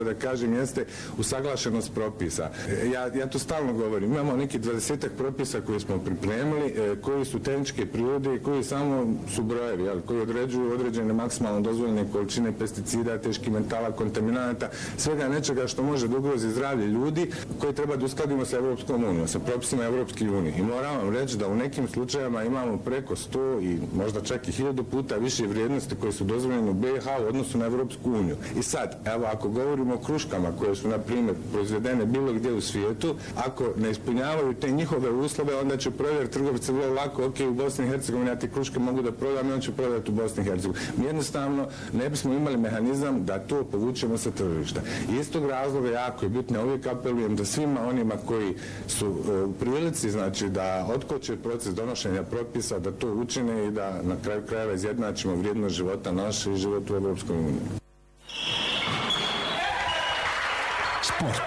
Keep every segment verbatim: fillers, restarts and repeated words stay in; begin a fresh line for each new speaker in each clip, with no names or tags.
da kažem, jeste usaglašenost propisa. Ja, ja to stalno govorim. Imamo neki dvadesetak propisa koje smo pripremili, koji su tehničke prirode i koji samo su brojevi, jel, koji određuju određene maksimalno dozvoljene količine pesticida, teških metala, kontaminanata, svega nečega što može da ugrozi zdravlje ljudi, koji treba da uskladimo sa Evropskom unijom, sa propisima Evropske unije. I moram vam reći da u nekim slučajevima imamo preko sto i možda čak i hiljadu puta više vrijednosti koje su dozvoljene u B i H u odnosu na Evropsku uniju. I sad, evo, ako govorimo o kruškama koje su, na primjer, proizvedene bilo gdje u svijetu, ako ne ispunjavaju te njihove uslove, onda će prodati trgovci vrlo lako, ok, u Bosni i Hercegovini ja te kruške mogu da prodam i on će prodati u Bosni i Hercegovini. Mi jednostavno ne bismo imali mehanizam da to povučemo sa tržišta. I iz tog razloga jako je bitno, uvijek apelujem da svima onima koji su u prilici, znači, da otkoče proces donošenja propisa, da to učine i da na kraju krajeva izjednačimo vrijednost života naše i života u Evropskoj uniji.
Sport.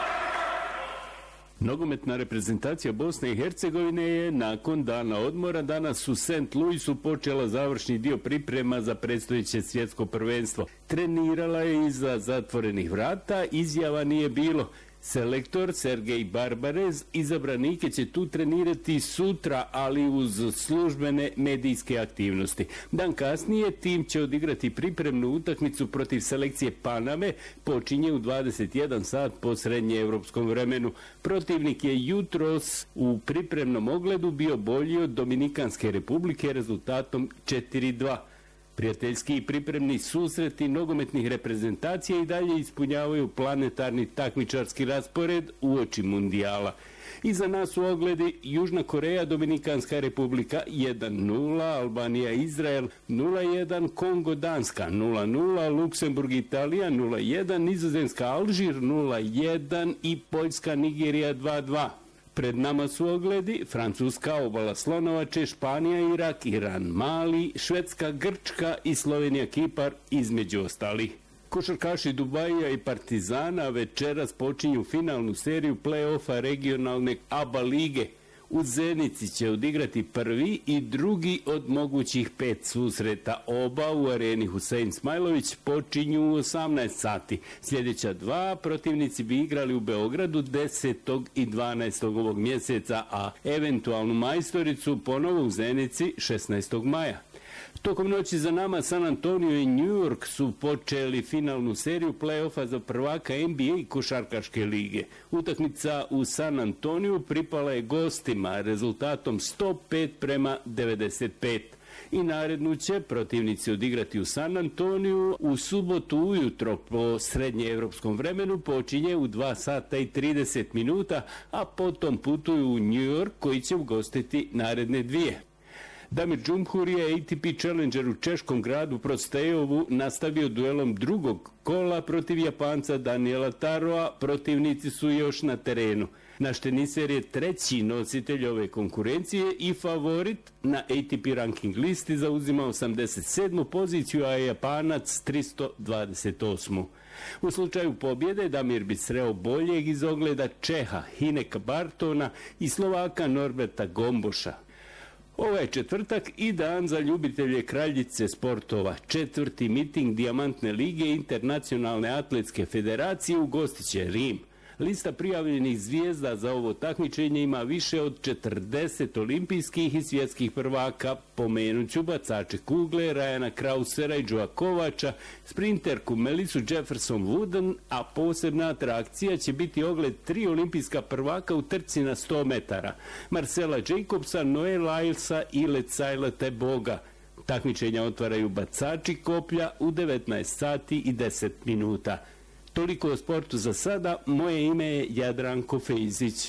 Nogometna reprezentacija Bosne i Hercegovine je nakon dana odmora danas u Saint Louisu počela završni dio priprema za predstojeće svjetsko prvenstvo. Trenirala je iza zatvorenih vrata, izjava nije bilo. Selektor Sergej Barbarez izabranike će tu trenirati sutra, ali uz službene medijske aktivnosti. Dan kasnije tim će odigrati pripremnu utakmicu protiv selekcije Paname, počinje u dvadeset jedan sat po srednjeevropskom vremenu. Protivnik je jutros u pripremnom ogledu bio bolji od Dominikanske republike rezultatom četiri dva. Prijateljski i pripremni susreti nogometnih reprezentacija i dalje ispunjavaju planetarni takmičarski raspored uoči mundijala. Iza nas u ogledi Južna Koreja, Dominikanska republika jedan nula, Albanija, Izrael nula jedan, Kongo, Danska nula nula, Luksemburg, Italija nula jedan, Nizozemska, Alžir nula jedan i Poljska, Nigerija dva dva. Pred nama su ogledi Francuska, Obala Slonovače, Španija, Irak, Iran, Mali, Švedska, Grčka i Slovenija, Kipar, između ostalih. Košarkaši Dubaija i Partizana večeras počinju finalnu seriju play-offa regionalne A B A lige. U Zenici će odigrati prvi i drugi od mogućih pet susreta. Oba u areni Husein Smajlović počinju u osamnaest sati. Sljedeća dva protivnici bi igrali u Beogradu desetog i dvanaestog ovog mjeseca, a eventualnu majstoricu ponovo u Zenici šesnaestog maja. Tokom noći za nama San Antonio i New York su počeli finalnu seriju play-offa za prvaka N B A i košarkaške lige. Utakmica u San Antoniju pripala je gostima rezultatom sto pet prema devedeset pet. I narednu će protivnici odigrati u San Antoniju u subotu ujutro po srednjeevropskom vremenu, počinje u dva sata i trideset minuta, a potom putuju u New York koji će ugostiti naredne dvije. Damir Džumhur je A T P Challenger u češkom gradu Prostejovu nastavio duelom drugog kola protiv Japanca Daniela Taroa, protivnici su još na terenu. Naš teniser je treći nositelj ove konkurencije i favorit na A T P ranking listi zauzima osamdeset sedmu poziciju, a Japanac tristo dvadeset osmu. U slučaju pobjede Damir bi sreo boljeg iz ogleda Čeha Hineka Bartona i Slovaka Norberta Gomboša. Ovo je četvrtak i dan za ljubitelje kraljice sportova. Četvrti miting Dijamantne lige Internacionalne atletske federacije ugostit će Rim. Lista prijavljenih zvijezda za ovo takmičenje ima više od četrdeset olimpijskih i svjetskih prvaka. Pomenut ću bacače kugle, Ryana Krausera i Joea Kovača, sprinterku Melisu Jefferson Wooden, a posebna atrakcija će biti ogled tri olimpijska prvaka u trci na sto metara. Marcela Jacobsa, Noe Lylesa i Lecajla Teboga. Takmičenja otvaraju bacači koplja u devetnaest sati i deset minuta. Toliko o sportu za sada, moje ime je Jadranko Fejzić.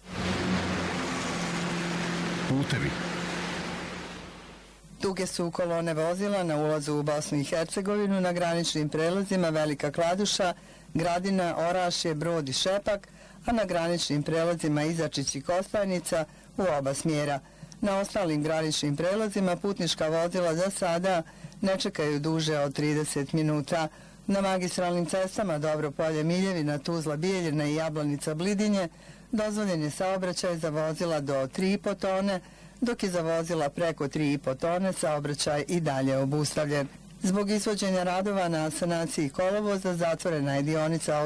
Putevi.
Duge su kolone vozila na ulazu u Bosnu i Hercegovinu na graničnim prelazima Velika Kladuša, Gradina, Orašje, Brod i Šepak, a na graničnim prelazima Izačić i Kostajnica u oba smjera. Na ostalim graničnim prelazima putnička vozila za sada ne čekaju duže od trideset minuta. Na magistralnim cestama Dobropolje, Miljevina, Tuzla, Bijeljina i Jablanica, Blidinje dozvoljen je saobraćaj za vozila do tri i po tone, dok je za vozila preko tri i po tone saobraćaj i dalje obustavljen. Zbog izvođenja radova na sanaciji kolovoza zatvorena je dionica